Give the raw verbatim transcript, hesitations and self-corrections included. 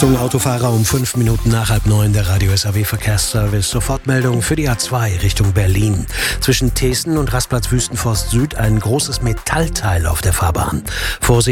Achtung, Autofahrer, um fünf Minuten nach halb neun der Radio S A W Verkehrsservice. Sofortmeldung für die A zwei Richtung Berlin. Zwischen Thesen und Rastplatz Wüstenforst Süd ein großes Metallteil auf der Fahrbahn. Vorsicht